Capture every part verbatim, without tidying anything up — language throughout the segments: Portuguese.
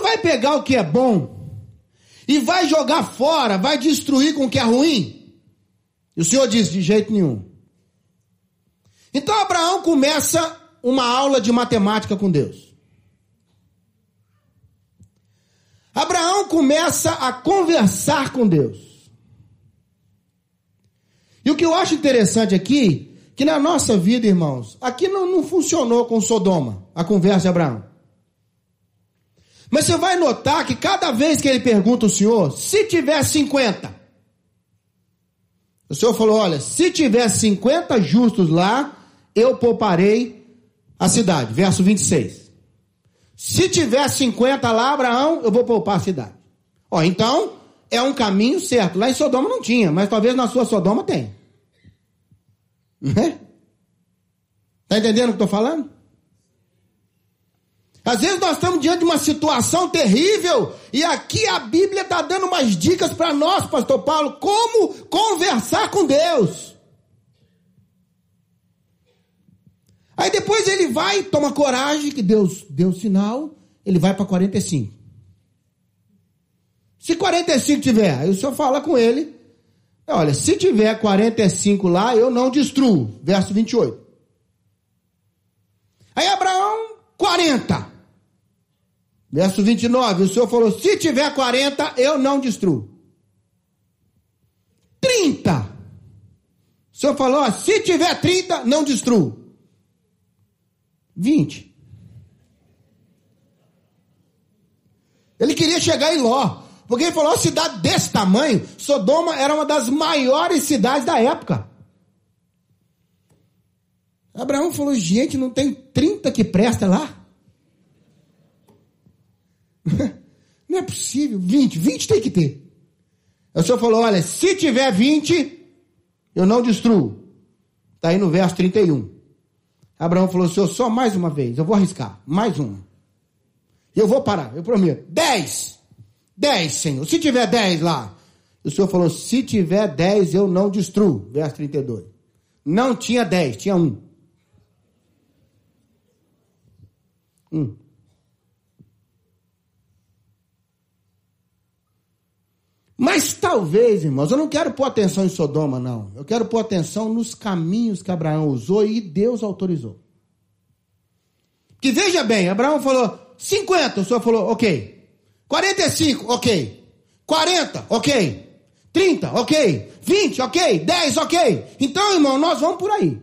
vai pegar o que é bom e vai jogar fora, vai destruir com o que é ruim? E o Senhor diz, de jeito nenhum. Então Abraão começa uma aula de matemática com Deus. Abraão começa a conversar com Deus. E o que eu acho interessante aqui, que na nossa vida, irmãos, aqui não, não funcionou com Sodoma, a conversa de Abraão. Mas você vai notar que cada vez que ele pergunta ao Senhor, se tiver cinquenta, o Senhor falou, olha, se tiver cinquenta justos lá, eu pouparei a cidade. Verso vinte e seis. Se tiver cinquenta lá, Abraão, eu vou poupar a cidade. Ó, então, é um caminho certo. Lá em Sodoma não tinha, mas talvez na sua Sodoma tem. Né? Tá entendendo o que eu estou falando? Às vezes nós estamos diante de uma situação terrível e aqui a Bíblia está dando umas dicas para nós, pastor Paulo, como conversar com Deus. Aí depois ele vai, toma coragem, que Deus deu sinal, ele vai para quarenta e cinco. Se quarenta e cinco tiver, aí o senhor fala com ele, olha, se tiver quarenta e cinco lá, eu não destruo. Verso vinte e oito. Aí Abraão, quarenta. Verso vinte e nove, o Senhor falou, se tiver quarenta, eu não destruo. trinta. O Senhor falou, ó, se tiver trinta, não destruo. vinte. Ele queria chegar em Ló, porque ele falou, uma cidade desse tamanho, Sodoma era uma das maiores cidades da época. Abraão falou, gente, não tem trinta que presta lá? Não é possível, vinte, vinte tem que ter. O Senhor falou, olha, se tiver vinte, eu não destruo. Está aí no verso trinta e um. Abraão falou, Senhor, só mais uma vez, eu vou arriscar, mais uma. Eu vou parar, eu prometo. Dez, dez, Senhor, se tiver dez lá. O Senhor falou, se tiver dez, eu não destruo. Verso trinta e dois. Não tinha dez, tinha um. Um. Mas talvez, irmãos, eu não quero pôr atenção em Sodoma, não. Eu quero pôr atenção nos caminhos que Abraão usou e Deus autorizou. Que veja bem, Abraão falou cinquenta, o Senhor falou, ok. quarenta e cinco, ok. quarenta, ok. trinta, ok. vinte, ok. dez, ok. Então, irmão, nós vamos por aí.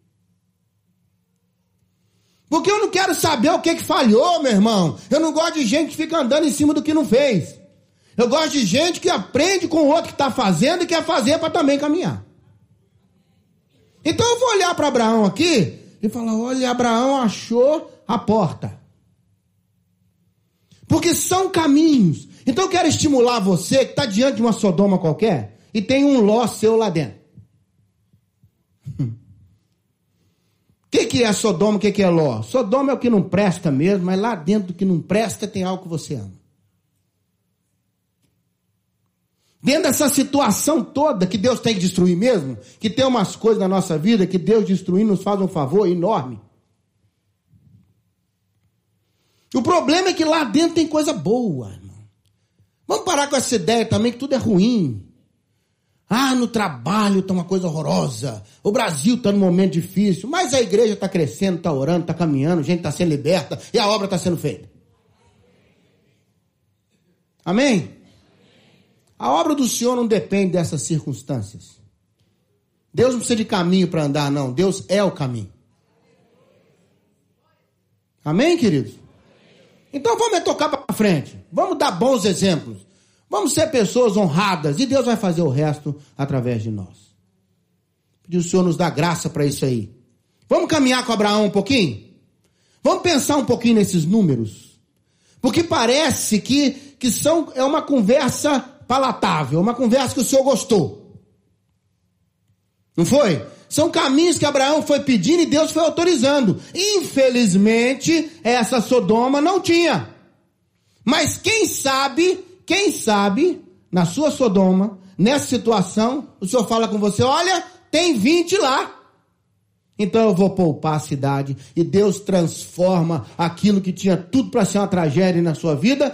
Porque eu não quero saber o que, que falhou, meu irmão. Eu não gosto de gente que fica andando em cima do que não fez. Eu gosto de gente que aprende com o outro que está fazendo e quer fazer para também caminhar. Então eu vou olhar para Abraão aqui e falar, olha, Abraão achou a porta. Porque são caminhos. Então eu quero estimular você que está diante de uma Sodoma qualquer e tem um Ló seu lá dentro. O que, que é Sodoma, o que, que é Ló? Sodoma é o que não presta mesmo, mas lá dentro do que não presta tem algo que você ama. Dentro dessa situação toda que Deus tem que destruir mesmo, que tem umas coisas na nossa vida que Deus destruindo nos faz um favor enorme. O problema é que lá dentro tem coisa boa, irmão. Vamos parar com essa ideia também que tudo é ruim. Ah, no trabalho está uma coisa horrorosa. O Brasil está num momento difícil, mas a igreja está crescendo, está orando, está caminhando, a gente está sendo liberta e a obra está sendo feita. Amém? A obra do Senhor não depende dessas circunstâncias. Deus não precisa de caminho para andar, não. Deus é o caminho. Amém, queridos? Então vamos tocar para frente. Vamos dar bons exemplos. Vamos ser pessoas honradas. E Deus vai fazer o resto através de nós. Pedir o Senhor nos dá graça para isso aí. Vamos caminhar com Abraão um pouquinho? Vamos pensar um pouquinho nesses números. Porque parece que, que são, é uma conversa palatável, uma conversa que o Senhor gostou. Não foi? São caminhos que Abraão foi pedindo e Deus foi autorizando. Infelizmente, essa Sodoma não tinha. Mas quem sabe, quem sabe, na sua Sodoma, nessa situação, o Senhor fala com você, olha, tem vinte lá. Então eu vou poupar a cidade e Deus transforma aquilo que tinha tudo para ser uma tragédia na sua vida